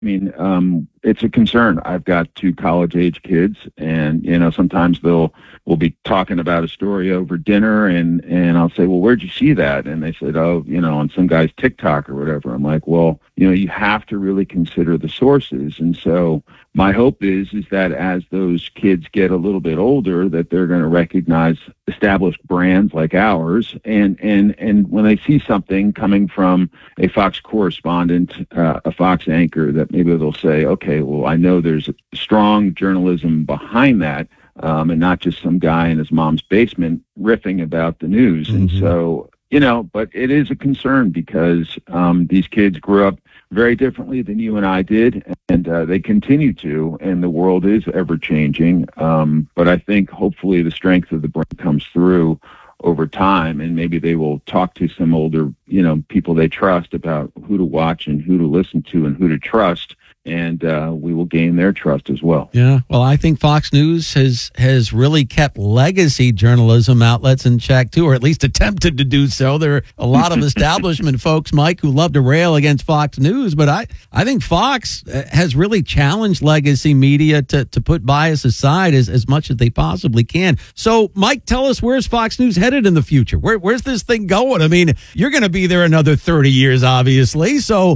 I mean, it's a concern. I've got two college-age kids, and sometimes we'll be talking about a story over dinner, and I'll say, "Well, where'd you see that?" And they said, "Oh, on some guy's TikTok or whatever." I'm like, "Well, you have to really consider the sources." And so my hope is that as those kids get a little bit older, that they're going to recognize established brands like ours, and when they see something coming from a Fox correspondent, a Fox anchor, that maybe they'll say, "Okay, well, I know there's strong journalism behind that, and not just some guy in his mom's basement riffing about the news." Mm-hmm. And so, but it is a concern because these kids grew up very differently than you and I did, and they continue to, and the world is ever changing. But I think hopefully the strength of the brand comes through over time, and maybe they will talk to some older, people they trust about who to watch and who to listen to and who to trust. And we will gain their trust as well. Yeah, well, I think Fox News has really kept legacy journalism outlets in check, too, or at least attempted to do so. There are a lot of establishment folks, Mike, who love to rail against Fox News, but I think Fox has really challenged legacy media to put bias aside as much as they possibly can. So, Mike, tell us, where's Fox News headed in the future? Where's this thing going? I mean, you're going to be there another 30 years, obviously, so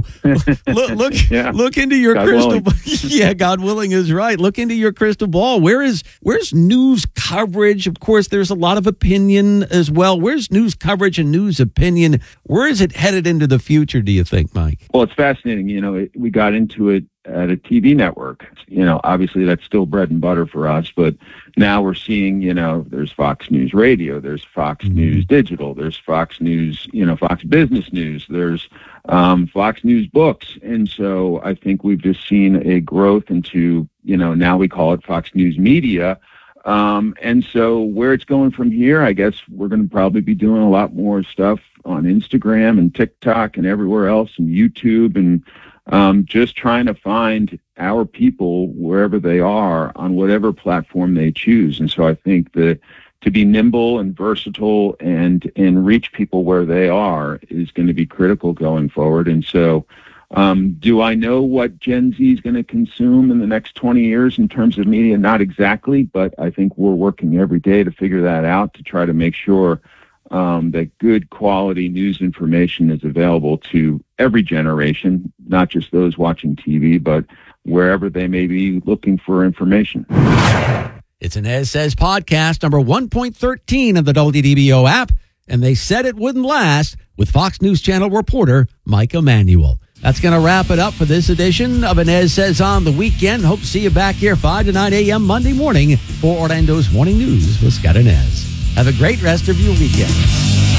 look into your crystal ball. Yeah, God willing is right. Look into your crystal ball. Where's news coverage? Of course, there's a lot of opinion as well. Where's news coverage and news opinion? Where is it headed into the future, do you think, Mike? Well, it's fascinating. We got into it at a TV network. Obviously that's still bread and butter for us, but now we're seeing, there's Fox News Radio, there's Fox News Digital, there's Fox News, Fox Business News, there's Fox News Books. And so I think we've just seen a growth into, now we call it Fox News Media. And so where it's going from here, I guess we're going to probably be doing a lot more stuff on Instagram and TikTok and everywhere else, and YouTube, and just trying to find our people wherever they are on whatever platform they choose. And so I think that to be nimble and versatile and reach people where they are is going to be critical going forward. And so do I know what Gen Z is going to consume in the next 20 years in terms of media? Not exactly, but I think we're working every day to figure that out, to try to make sure that good quality news information is available to every generation, not just those watching TV, but wherever they may be looking for information. It's an As Says podcast, number 1.13 of the WDBO app, and they said it wouldn't last with Fox News Channel reporter Mike Emanuel. That's going to wrap it up for this edition of an As Says on the weekend. Hope to see you back here 5 to 9 a.m. Monday morning for Orlando's Morning News with Scott and Ez. Have a great rest of your weekend.